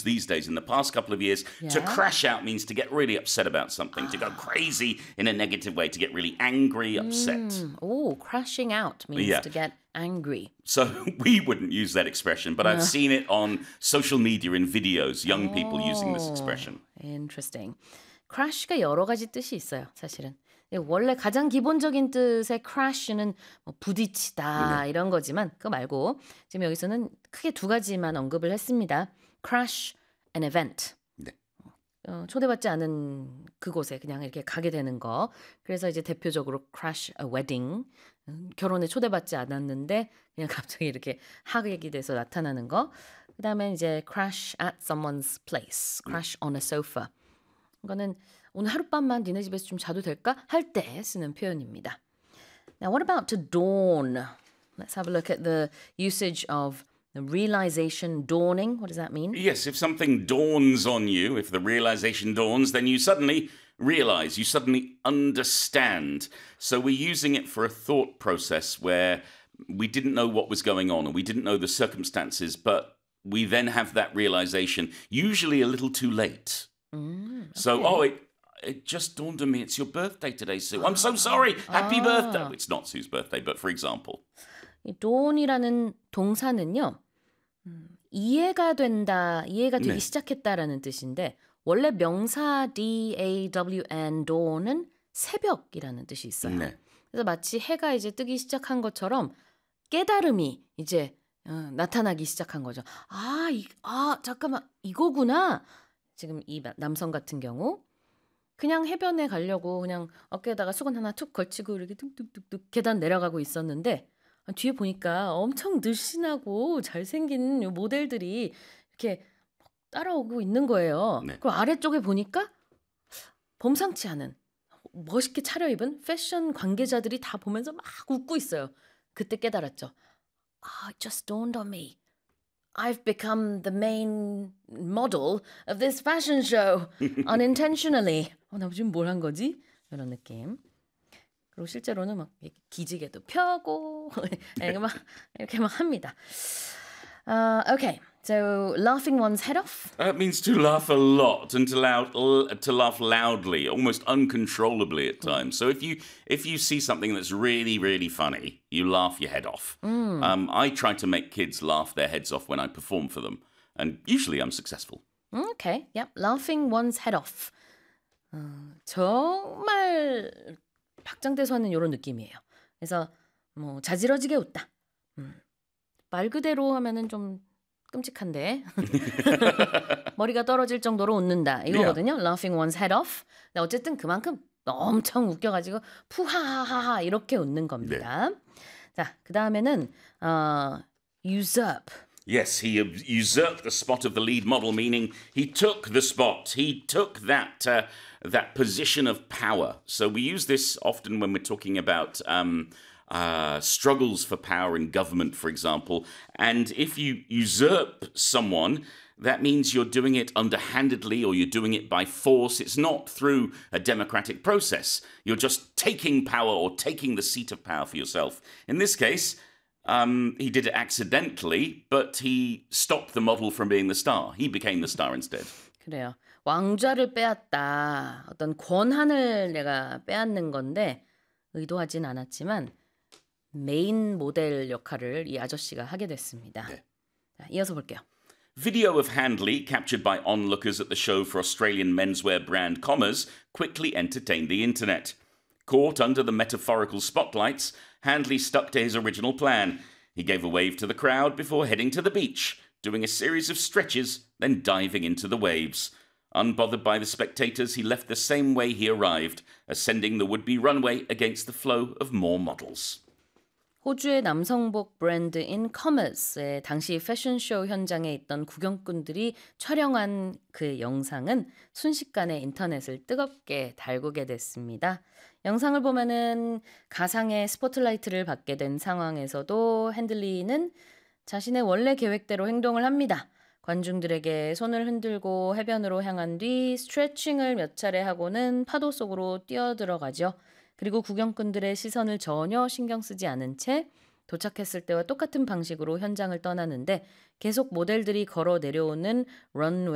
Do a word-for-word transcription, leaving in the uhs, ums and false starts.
these days. In the past couple of years, Yeah. to crash out means to get really upset about something, to go crazy in a negative way, to get really angry, upset. Oh, crashing out means Yeah. to get angry. So we wouldn't use that expression, but I've seen it on social media in videos, young people using this expression. Interesting. crash가 여러 가지 뜻이 있어요, 사실은. 원래 가장 기본적인 뜻의 crash는 뭐 부딪히다 네. 이런 거지만 그거 말고 지금 여기서는 크게 두 가지만 언급을 했습니다. crash an event. 네. 어, 초대받지 않은 그곳에 그냥 이렇게 가게 되는 거. 그래서 이제 대표적으로 crash a wedding. 음, 결혼에 초대받지 않았는데 그냥 갑자기 이렇게 하객이 돼서 나타나는 거. 그다음에 이제 crash at someone's place. crash on a sofa. 이거는 오늘 하룻밤만 니네 집에서 좀 자도 될까? 할 때 쓰는 표현입니다. Now, what about to dawn? Let's have a look at the usage of the realization dawning. What does that mean? Yes, if something dawns on you, if the realization dawns, then you suddenly realize, you suddenly understand. So we're using it for a thought process where we didn't know what was going on, or we didn't know the circumstances, but we then have that realization, usually a little too late. 음, So, okay. oh, it, it just dawned on me, it's your birthday today, Sue. I'm so sorry. Happy birthday. It's not Sue's birthday, but for example. 이 dawn이라는 동사는요. 음, 이해가 된다, 이해가 되기 네. 시작했다라는 뜻인데 원래 명사 D-A-W-N, dawn은 새벽이라는 뜻이 있어요. 네. 그래서 마치 해가 이제 뜨기 시작한 것처럼 깨달음이 이제 어, 나타나기 시작한 거죠. 아, 이, 아, 잠깐만, 이거구나. 지금 이 남성 같은 경우 그냥 해변에 가려고 그냥 어깨에다가 수건 하나 툭 걸치고 이렇게 뚝뚝뚝뚝 계단 내려가고 있었는데 뒤에 보니까 엄청 늘씬하고 잘생긴 요 모델들이 이렇게 따라오고 있는 거예요. 네. 그리고 아래쪽에 보니까 범상치 않은 멋있게 차려입은 패션 관계자들이 다 보면서 막 웃고 있어요. 그때 깨달았죠. Ah, it just dawned on me. I've become the main model of this fashion show unintentionally. 어, 나 지금 뭘 한 거지? 이런 느낌. 그리고 실제로는 막 기지개도 펴고 이렇게 막 이렇게 막 합니다. Uh, okay, so laughing one's head off. That means to laugh a lot and to, loud, to laugh loudly, almost uncontrollably at times. So if you if you see something that's really, really funny, you laugh your head off. Um, I try to make kids laugh their heads off when I perform for them. And usually I'm successful. Okay, yep, laughing one's head off. 어, 정말 박장대소 하는 이런 느낌이에요. 그래서 뭐 자지러지게 웃다. 음. 말 그대로 하면은 좀 끔찍한데 머리가 떨어질 정도로 웃는다 이거거든요. Yeah. Laughing one's head off. 근데 어쨌든 그만큼 엄청 웃겨가지고 푸하하하 이렇게 웃는 겁니다. 네. 자, 그 다음에는 어, usurp. Yes, he usurped the spot of the lead model, meaning he took the spot. He took that uh, that position of power. So we use this often when we're talking about um, uh, struggles for power in government, for example. And if you usurp someone, that means you're doing it underhandedly or you're doing it by force. It's not through a democratic process. You're just taking power or taking the seat of power for yourself. In this case, Um, he did it accidentally, but he stopped the model from being the star. He became the star instead. 그래요. 왕좌를 빼앗다. 어떤 권한을 내가 빼앗는 건데 의도하진 않았지만 메인 모델 역할을 이 아저씨가 하게 됐습니다. 네. 자, 이어서 볼게요. Video of Handley, captured by onlookers at the show for Australian menswear brand Commerce, quickly entertained the internet. Caught under the metaphorical spotlights, Handley stuck to his original plan. He gave a wave to the crowd before heading to the beach, doing a series of stretches, then diving into the waves. Unbothered by the spectators, he left the same way he arrived, ascending the would-be runway against the flow of more models. 호주의 남성복 브랜드인 커머스의 당시 패션쇼 현장에 있던 구경꾼들이 촬영한 그 영상은 순식간에 인터넷을 뜨겁게 달구게 됐습니다. 영상을 보면은 가상의 스포트라이트를 받게 된 상황에서도 핸들리는 자신의 원래 계획대로 행동을 합니다. 관중들에게 손을 흔들고 해변으로 향한 뒤 스트레칭을 몇 차례 하고는 파도 속으로 뛰어들어가죠. 그리고 구경꾼들의 시선을 전혀 신경 쓰지 않은 채 도착했을 때와 똑같은 방식으로 현장을 떠나는데 계속 모델들이 걸어 내려오는 런웨이